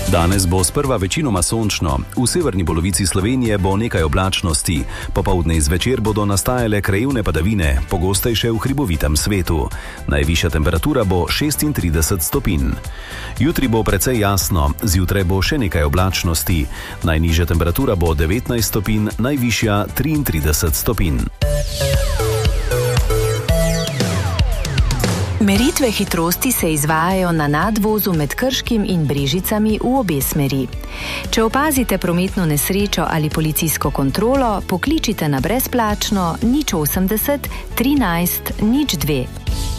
Danes bo sprva večinoma sončno, v severni polovici Slovenije bo nekaj oblačnosti, popoldne in zvečer bodo nastajale krajevne padavine, pogostejše v hribovitem svetu. Najvišja temperatura bo 36 stopinj. Jutri bo precej jasno, zjutraj bo še nekaj oblačnosti. Najnižja temperatura bo 19 stopinj, najvišja 33 stopinj. Meritve hitrosti se izvajajo na nadvozu med Krškim in Brežicami v obe smeri. Če opazite prometno nesrečo ali policijsko kontrolo, pokličite na brezplačno 080 13 02.